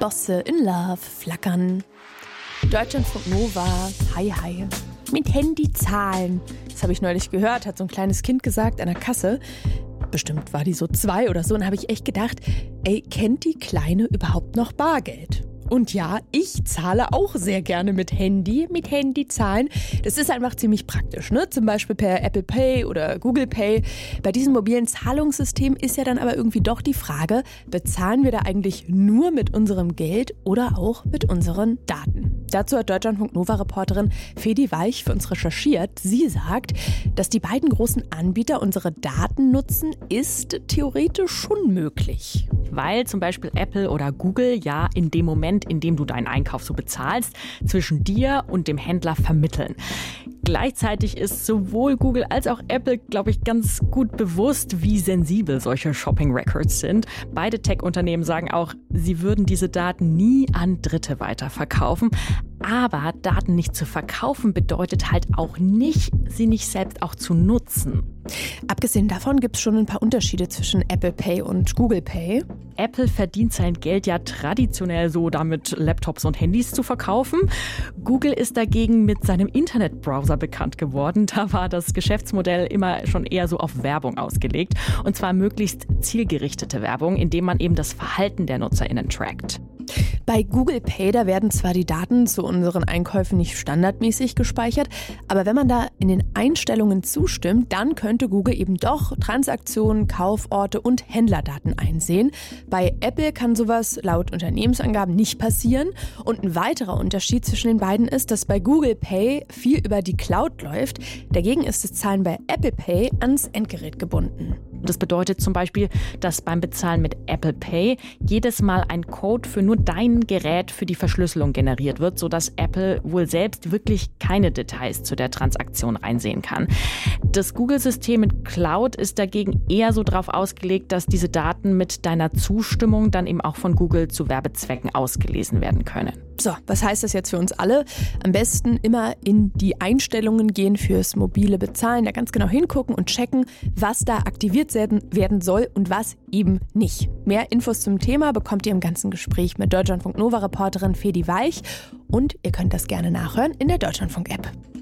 Flosse, in Love, flackern. Deutschlandfunk Nova, hi hi. Mit Handy zahlen. Das habe ich neulich gehört, hat so ein kleines Kind gesagt an der Kasse. Bestimmt war die so 2 oder so. Und habe ich echt gedacht, ey, kennt die Kleine überhaupt noch Bargeld? Und ja, ich zahle auch sehr gerne mit Handy zahlen. Das ist einfach ziemlich praktisch, ne? Zum Beispiel per Apple Pay oder Google Pay. Bei diesem mobilen Zahlungssystem ist ja dann aber irgendwie doch die Frage, bezahlen wir da eigentlich nur mit unserem Geld oder auch mit unseren Daten? Dazu hat Deutschlandfunk Nova-Reporterin Fedi Weich für uns recherchiert. Sie sagt, dass die beiden großen Anbieter unsere Daten nutzen, ist theoretisch schon möglich. Weil zum Beispiel Apple oder Google ja in dem Moment, in dem du deinen Einkauf so bezahlst, zwischen dir und dem Händler vermitteln. Gleichzeitig ist sowohl Google als auch Apple, glaube ich, ganz gut bewusst, wie sensibel solche Shopping Records sind. Beide Tech-Unternehmen sagen auch, sie würden diese Daten nie an Dritte weiterverkaufen. Aber Daten nicht zu verkaufen bedeutet halt auch nicht, sie nicht selbst auch zu nutzen. Abgesehen davon gibt es schon ein paar Unterschiede zwischen Apple Pay und Google Pay. Apple verdient sein Geld ja traditionell so damit, Laptops und Handys zu verkaufen. Google ist dagegen mit seinem Internetbrowser bekannt geworden. Da war das Geschäftsmodell immer schon eher so auf Werbung ausgelegt. Und zwar möglichst zielgerichtete Werbung, indem man eben das Verhalten der NutzerInnen trackt. Bei Google Pay, da werden zwar die Daten zu unseren Einkäufen nicht standardmäßig gespeichert, aber wenn man da in den Einstellungen zustimmt, dann könnte Google eben doch Transaktionen, Kauforte und Händlerdaten einsehen. Bei Apple kann sowas laut Unternehmensangaben nicht passieren. Und ein weiterer Unterschied zwischen den beiden ist, dass bei Google Pay viel über die Cloud läuft. Dagegen ist das Zahlen bei Apple Pay ans Endgerät gebunden. Das bedeutet zum Beispiel, dass beim Bezahlen mit Apple Pay jedes Mal ein Code für nur dein Gerät für die Verschlüsselung generiert wird, sodass Apple wohl selbst wirklich keine Details zu der Transaktion einsehen kann. Das Google-System mit Cloud ist dagegen eher so darauf ausgelegt, dass diese Daten mit deiner Zustimmung dann eben auch von Google zu Werbezwecken ausgelesen werden können. So, was heißt das jetzt für uns alle? Am besten immer in die Einstellungen gehen fürs mobile Bezahlen, da ganz genau hingucken und checken, was da aktiviert werden soll und was eben nicht. Mehr Infos zum Thema bekommt ihr im ganzen Gespräch mit Deutschlandfunk Nova-Reporterin Fedi Weich und ihr könnt das gerne nachhören in der Deutschlandfunk-App.